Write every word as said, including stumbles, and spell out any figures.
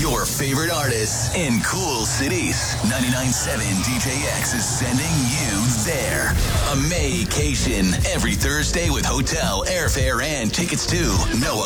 Your favorite artists in cool cities. ninety-nine point seven D J X is sending you there. A Maycation every Thursday with hotel, airfare, and tickets to Noah